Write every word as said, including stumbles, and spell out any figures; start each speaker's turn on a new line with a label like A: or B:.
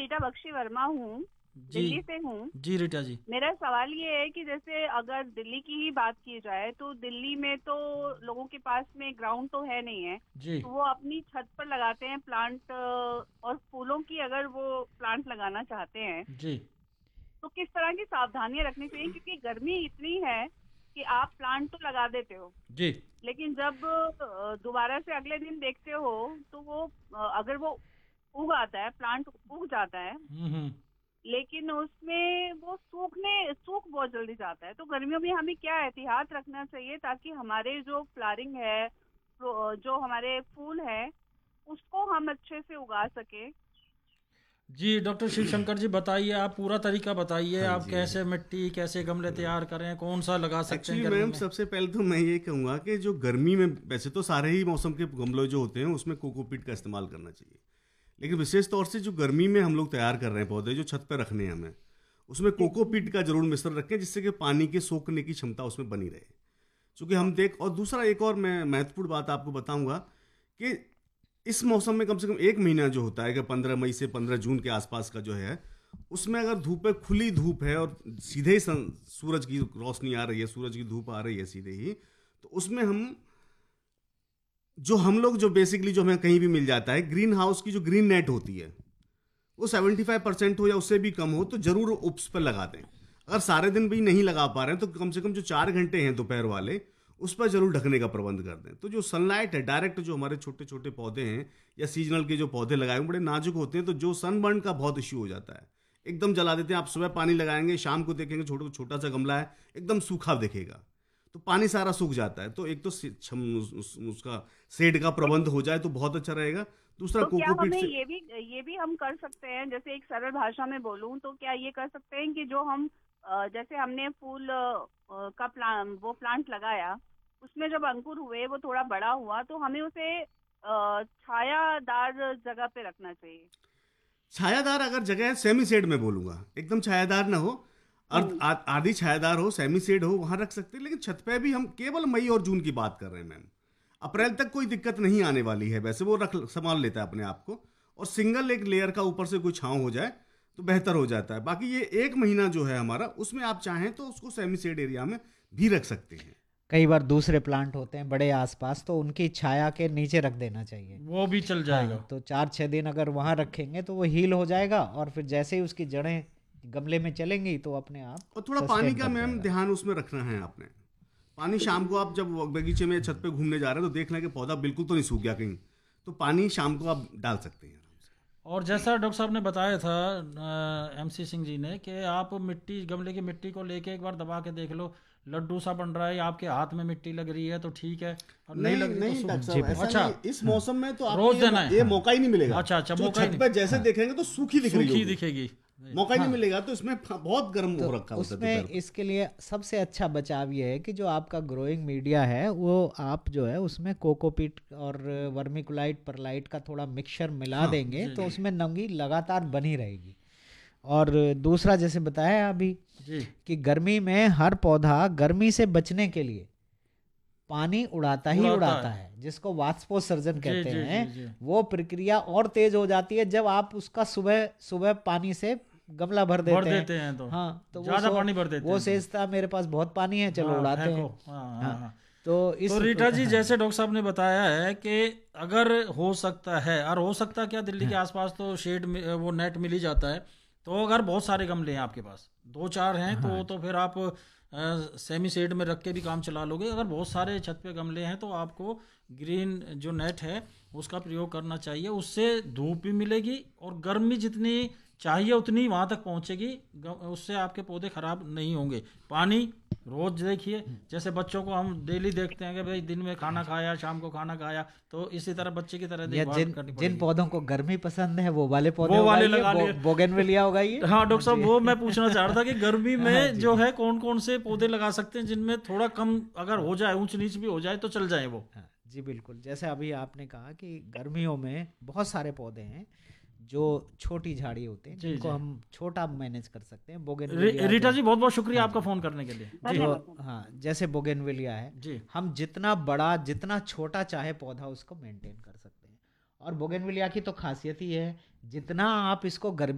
A: रीटा बख्शी वर्मा हूँ,
B: जी
A: दिल्ली से हूँ।
B: जी रीटा जी।
A: मेरा सवाल ये है कि जैसे अगर दिल्ली की ही बात की जाए तो दिल्ली में तो लोगों के पास में ग्राउंड तो है नहीं है,
B: जी
A: तो वो अपनी छत पर लगाते हैं प्लांट, और फूलों की अगर वो प्लांट लगाना चाहते हैं
B: जी
A: तो किस तरह की सावधानियां रखनी चाहिए, क्योंकि गर्मी इतनी है कि आप प्लांट तो लगा देते हो,
B: जी।
A: लेकिन जब अ, दोबारा से अगले दिन देखते हो तो वो अ, अगर वो उग आता है, प्लांट उग जाता है,
B: हम्म हम्म।
A: लेकिन उसमें वो सूखने सूख बहुत जल्दी जाता है। तो गर्मियों में हमें क्या एहतियात रखना चाहिए ताकि हमारे जो फ्लावरिंग है, जो जो हमारे फूल है, उसको हम अच्छे से उगा सके।
B: जी डॉक्टर शिवशंकर जी बताइए, आप पूरा तरीका बताइए,
C: हाँ
B: आप
C: जी।
B: कैसे मिट्टी, कैसे गमले तैयार करें, कौन सा लगा सकते हैं
C: एक्चुअली
B: गर्मी
C: मैम
B: में।
C: सबसे पहले तो मैं ये कहूँगा कि जो गर्मी में, वैसे तो सारे ही मौसम के गमले जो होते हैं उसमें कोकोपीट का इस्तेमाल करना चाहिए, लेकिन विशेष तौर से जो गर्मी में हम लोग तैयार कर रहे हैं पौधे जो छत पर रखने हैं हमें, उसमें कोकोपीट का जरूर मिश्रण रखें, जिससे कि पानी के सोखने की क्षमता उसमें बनी रहे। क्योंकि हम देख, और दूसरा एक और मैं महत्वपूर्ण बात आपको बताऊंगा कि इस मौसम में कम से कम एक महीना जो होता है कि पंद्रह मई से पंद्रह जून के आसपास का जो है, उसमें अगर धूप है, खुली धूप है और सीधे ही सन- सूरज की रोशनी आ रही है, सूरज की धूप आ रही है सीधे ही, तो उसमें हम जो हम लोग जो बेसिकली जो हमें कहीं भी मिल जाता है, ग्रीन हाउस की जो ग्रीन नेट होती है वो सेवेंटी फाइव परसेंट हो या उससे भी कम हो तो जरूर उस पर लगा दें। अगर सारे दिन भी नहीं लगा पा रहे हैं तो कम से कम जो चार घंटे हैं दोपहर वाले, उस पर जरूर ढकने का प्रबंध कर दें। तो जो सनलाइट है डायरेक्ट, जो हमारे छोटे छोटे पौधे हैं या सीजनल के जो पौधे लगाए हुए बड़े नाजुक होते हैं, तो जो सनबर्न का बहुत इश्यू हो जाता है, एकदम जला देते हैं। आप सुबह पानी लगाएंगे, शाम को देखेंगे छोटा छोटा सा गमला है एकदम सूखा दिखेगा, तो पानी सारा सूख जाता है। तो एक तो से- छम- उस- उस- उसका शेड का प्रबंध हो जाए तो बहुत अच्छा रहेगा। दूसरा
A: तो क्या
C: कोकोपीट
A: हमें
C: से,
A: ये भी ये भी हम कर सकते हैं, जैसे एक सरल भाषा में बोलूं तो क्या ये कर सकते हैं कि जो हम अ, जैसे हमने फूल अ, का प्लान वो प्लांट लगाया, उसमें जब अंकुर हुए, वो थोड़ा बड़ा हुआ, तो हमें उसे अ, छायादार जगह पे रखना चाहिए।
C: छायादार अगर जगह है, सेमी शेड में बोलूंगा, एकदम छायादार ना हो, अर्ध
A: हम्म।
C: आ- आधी छायादार हो, सेमी शेड हो, वहां रख सकते हैं। लेकिन छत पे भी हम केवल मई और जून की बात कर रहे हैं मैम, अप्रैल तक कोई दिक्कत नहीं आने वाली है, वैसे वो रख संभाल लेता है अपने आप को। और सिंगल एक लेयर का ऊपर से कोई छांव हो जाए तो बेहतर हो जाता है। बाकी ये एक महीना जो है हमारा, उसमें आप चाहें तो उसको सेमी शेड एरिया में भी रख सकते हैं।
D: कई बार दूसरे प्लांट होते हैं बड़े आसपास, तो उनकी छाया के नीचे रख देना चाहिए।
B: वो भी चल जाएगा।
D: हाँ, तो चार छः दिन अगर वहाँ रखेंगे तो वो हील हो जाएगा, और फिर जैसे ही उसकी जड़ें गमले में चलेंगी तो अपने आप
C: और थोड़ा पानी
D: सस्टेन
C: का
D: कर
C: मैम
D: जाएगा।
C: ध्यान उसमें रखना है आपने। पानी शाम को आप जब बगीचे में छत पे घूमने जा रहे हैं तो देख लें कि पौधा बिल्कुल तो नहीं सूख गया कहीं, तो पानी शाम को आप डाल सकते हैं आराम से।
B: और जैसा डॉक्टर साहब ने बताया था, एम सी सिंह जी ने, कि आप मिट्टी, गमले की मिट्टी को लेके एक बार दबा के देख लो, लड्डू सा बन रहा है, आपके हाथ में मिट्टी लग रही है तो ठीक है, और नहीं,
C: नहीं
B: लग रही
C: नहीं
B: तो
C: डॉक्टर
B: सूख।
C: साहब, ऐसा
B: अच्छा,
C: नहीं, इस मौसम में तो
B: रोज
C: आपको
B: देना
C: ये,
B: है।
C: ये
B: हाँ।
C: मौका ही नहीं मिलेगा।
B: अच्छा अच्छा,
C: जो
B: मौका ही
C: छत
B: नहीं।
C: पे जैसे देखेंगे तो सूखी दिख रही
B: सूखी
C: होगी,
B: दिखेगी।
C: मौका ही
D: हाँ।
C: नहीं मिलेगा। तो इसमें बहुत गर्म
D: तो
C: हो रखा होता है
D: उसमें
C: दोपहर को।
D: इसके लिए सबसे अच्छा बचाव ये है कि जो आपका ग्रोइंग मीडिया है वो आप जो है उसमें कोकोपीट और वर्मिकुलाइट परलाइट का थोड़ा मिक्सचर मिला
C: हाँ,
D: देंगे,
B: जी,
D: तो
B: जी।
D: उसमें नमी लगातार बनी रहेगी। और दूसरा, जैसे बताया अभी
B: जी
D: कि गर्मी में हर पौधा गर्मी से बचने के लिए पानी उड़ाता ही
B: उड़ाता
D: उड़ाता
B: है।
D: है, जिसको वाष्पोत्सर्जन
B: जी
D: कहते
B: जी
D: हैं।
B: जी जी।
D: वो प्रक्रिया और तेज हो जाती है जब आप उसका सुबह सुबह पानी से गमला भर
B: भर
D: देते हैं।
B: देते हैं तो
D: हाँ, तो वो
B: ज्यादा
D: सो-
B: पानी भर देते
D: वो
B: हैं तो।
D: सोचता मेरे पास बहुत पानी है, चलो
B: हाँ,
D: उड़ाते
B: फेंको।
D: हैं।
B: हाँ हाँ
D: हाँ,
B: हाँ।
D: तो इस
B: तो रीटा जी,
D: हाँ,
B: जैसे डॉक्टर साहब ने बताया है कि अगर हो सकता है, और हो सकता है क्या, दिल्ली के आसपास तो शेड में वो नेट मिल ही जाता है, तो अगर बहुत सारे गमले हैं आपके पास, दो चार हैं, तो
D: हाँ,
B: तो फिर आप सेमी शेड में रख के भी काम चला लोगे। अगर बहुत सारे छत पे गमले हैं तो आपको ग्रीन जो नेट है उसका प्रयोग करना चाहिए। उससे धूप भी मिलेगी और गर्मी जितनी चाहिए उतनी वहां तक पहुंचेगी, ग- उससे आपके पौधे खराब नहीं होंगे। पानी रोज देखिए, जैसे बच्चों को हम डेली देखते हैं कि भाई दिन में खाना खाया, शाम को खाना खाया, तो इसी तरह बच्चे की तरह
D: या
B: देखभाल
D: जिन
B: करनी
D: जिन
B: पड़ेगी।
D: पौधों को गर्मी पसंद है वो वाले पौधे
B: वो वाले
D: उगाइए,
B: लगा
D: बो,
B: लिए।
D: बोगेनविलिया उगाइए।
B: हाँ डॉक्टर साहब,
D: जी।
B: वो मैं पूछना चाह रहा था कि गर्मी
D: हाँ
B: में
D: जी।
B: जो है कौन कौन से पौधे लगा सकते हैं जिनमें थोड़ा कम अगर हो जाए, ऊंच नीच भी हो जाए तो चल जाए वो।
D: हाँ जी, बिल्कुल। जैसे अभी आपने कहा कि गर्मियों में बहुत सारे पौधे हैं जो छोटी झाड़ी होते हैं,
B: जी,
D: जिनको
B: जी।
D: हम छोटा मैनेज कर सकते हैं।
B: री,
D: बोगेनविलिया
B: रीटा
D: जो-
B: जी, बहुत बहुत शुक्रिया
D: हाँ
B: आपका
D: जी।
B: फोन करने के लिए। जी
A: धन्यवाद।
D: जो हाँ, जैसे बोगेनविलिया है,
B: जी
D: हम जितना बड़ा जितना छोटा चाहे पौधा उसको मेंटेन कर सकते हैं। और बोगेनविलिया की तो खासियत ही है, जितना आप इसको गर्मी